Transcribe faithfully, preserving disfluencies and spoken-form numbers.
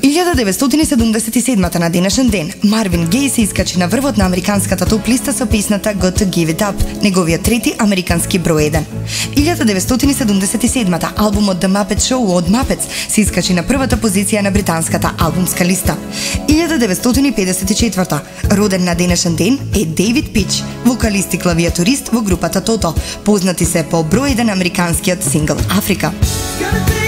илјада деветстотини седумдесет и седма на денешен ден, Марвин Геј се искачи на врвот на американската топ-листа со песната Got to Give It Up, неговиот трети американски број еден. илјада деветстотини седумдесет и седма албумот The Muppet Show од Muppets се искачи на првата позиција на британската албумска листа. илјада деветстотини педесет и четврта роден на денешен ден е Дейвид Пич, вокалист и клавиатурист во групата Тото, познати се по број еден американскиот сингл Африка.